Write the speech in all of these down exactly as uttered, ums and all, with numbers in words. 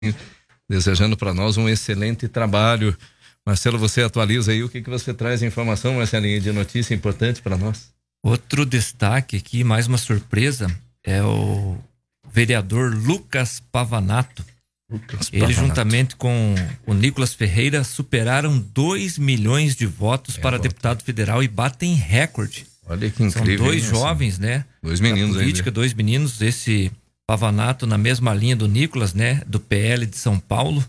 desejando para nós um excelente trabalho. Marcelo, você atualiza aí o que, que você traz de informação, Marcelinha, de notícia importante para nós? Outro destaque aqui, mais uma surpresa, é o vereador Lucas Pavanato. Lucas Ele, Pavanato. juntamente com o Nicolas Ferreira, superaram dois milhões de votos é para voto. deputado federal e batem recorde. Olha que incrível. São dois hein, jovens, assim. né? Dois meninos aí. Política, dois meninos. Esse Pavanato na mesma linha do Nicolas, né? Do P L de São Paulo.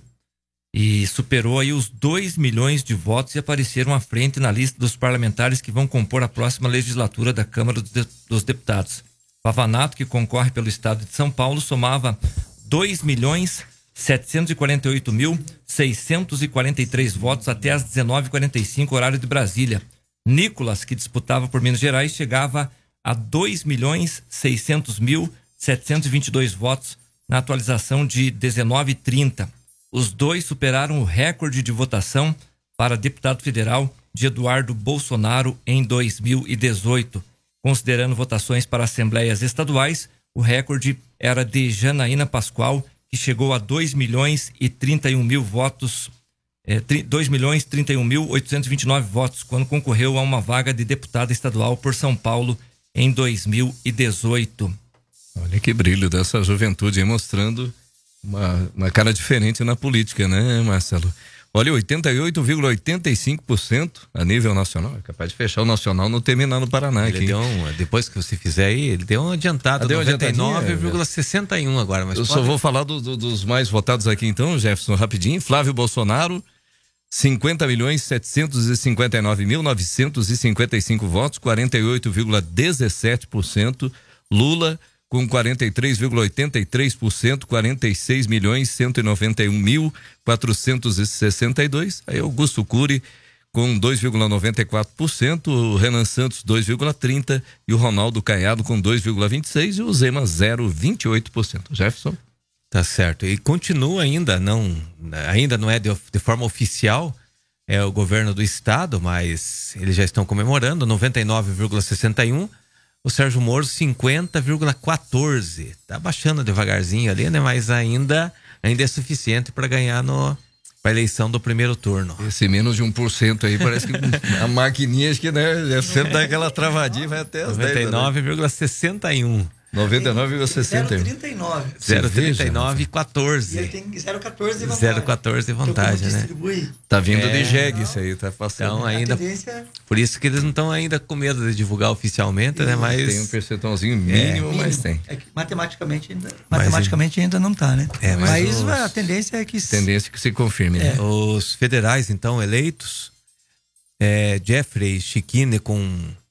E superou aí os dois milhões de votos e apareceram à frente na lista dos parlamentares que vão compor a próxima legislatura da Câmara dos Deputados. Pavanato, que concorre pelo estado de São Paulo, somava dois milhões setecentos e quarenta e oito mil seiscentos e quarenta e três votos até às dezenove e quarenta e cinco, horário de Brasília. Nicolas, que disputava por Minas Gerais, chegava a dois milhões seiscentos mil setecentos e vinte e dois votos na atualização de dezenove e trinta. Os dois superaram o recorde de votação para deputado federal de Eduardo Bolsonaro em dois mil e dezoito. Considerando votações para assembleias estaduais, o recorde era de Janaína Pascoal, que chegou a dois milhões e trinta e um mil votos, é, dois milhões e trinta e um mil oitocentos e vinte e nove votos, quando concorreu a uma vaga de deputada estadual por São Paulo em dois mil e dezoito. Olha que brilho dessa juventude aí, mostrando Uma, uma cara diferente na política, né, Marcelo? Olha, oitenta e oito vírgula oitenta e cinco por cento a nível nacional. É capaz de fechar o nacional no terminal no Paraná. Ele aqui. Deu um, depois que você fizer aí, ele deu um adiantado, ah, noventa e nove vírgula sessenta e um agora. Mas Eu pode... só vou falar do, do, dos mais votados aqui então, Jefferson, rapidinho. Flávio Bolsonaro, cinquenta milhões setecentos e cinquenta e nove mil novecentos e cinquenta e cinco votos, quarenta e oito vírgula dezessete por cento. Lula, com quarenta e três vírgula oitenta e três por cento, quarenta e seis milhões cento e noventa e um mil quatrocentos e sessenta e dois. Aí Augusto Cury com dois vírgula noventa e quatro por cento, o Renan Santos dois vírgula trinta por cento e o Ronaldo Caiado com dois vírgula vinte e seis por cento e o Zema zero vírgula vinte e oito por cento. Jefferson? Tá certo. E continua ainda, não, ainda não é de, de forma oficial, é o governo do estado, mas eles já estão comemorando, noventa e nove vírgula sessenta e um por cento. O Sérgio Moro, cinquenta vírgula quatorze por cento. Tá baixando devagarzinho ali, né? Mas ainda, ainda é suficiente para ganhar no, pra eleição do primeiro turno. Esse menos de um por cento aí, parece que a maquininha, acho que, né? Sempre dá aquela travadinha, vai até as noventa e nove vírgula sessenta e um por cento. noventa e nove vírgula sessenta e um. zero vírgula trinta e nove. zero vírgula trinta e nove e quatorze. E ele tem zero vírgula quatorze de vantagem. zero vírgula quatorze de vantagem, né? Tá vindo é, de jegue isso aí, tá passando. Então ainda, tendência... por isso que eles não estão ainda com medo de divulgar oficialmente, né? Mas tem um percentualzinho mínimo, é, mas tem. É que matematicamente ainda, matematicamente ainda não tá, né? É, mas mas os... a tendência é que... Tendência que se confirme, é. né? Os federais, então, eleitos, é, Jeffrey Chiquine com...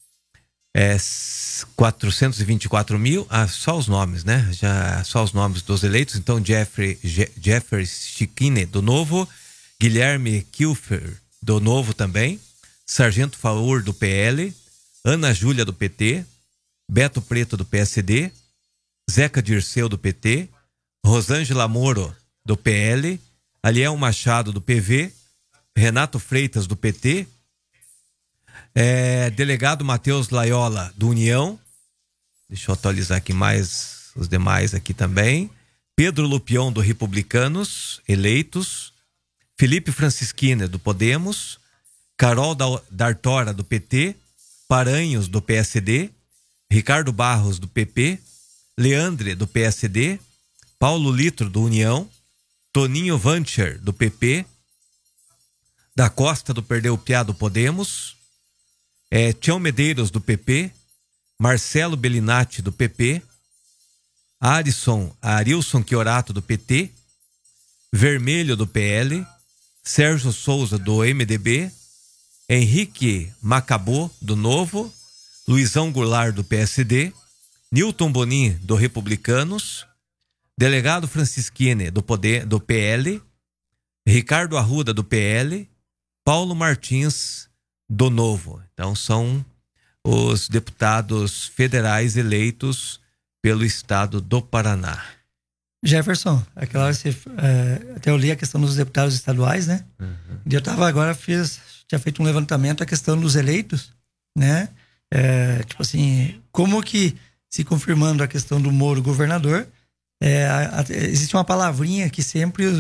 É, quatrocentos e vinte e quatro mil, ah, só os nomes, né? Já, só os nomes dos eleitos. Então, Jeffrey, Je, Jeffrey Chiquine, do Novo, Guilherme Kilfer, do Novo também, Sargento Faur, do P L, Ana Júlia, do P T, Beto Preto, do P S D, Zeca Dirceu, do P T, Rosângela Moro, do P L, Aliel Machado, do P V, Renato Freitas, do P T, É, delegado Matheus Laiola, do União. Deixa eu atualizar aqui mais os demais aqui também. Pedro Lupion, do Republicanos, eleitos. Felipe Francisquina, do Podemos. Carol D'Artora, do P T. Paranhos, do P S D. Ricardo Barros, do P P. Leandre, do P S D. Paulo Litro, do União. Toninho Vancher, do P P. Da Costa, do Perdeu Piá, do Podemos. É, Tião Medeiros, do P P, Marcelo Bellinati, do P P, Arisson, Arilson Chiorato, do P T, Vermelho, do P L, Sérgio Souza, do M D B, Henrique Macabô, do Novo, Luizão Goulart, do P S D, Newton Bonin, do Republicanos, Delegado Francisquine, do, Poder, do P L, Ricardo Arruda, do P L, Paulo Martins, do Novo. Então são os deputados federais eleitos pelo estado do Paraná. Jefferson, aquela hora você, é, até eu li a questão dos deputados estaduais, né? Uhum. E eu tava agora, fiz, tinha feito um levantamento a questão dos eleitos, né? É, tipo assim, como que se confirmando a questão do Moro governador, É, a, a, existe uma palavrinha que sempre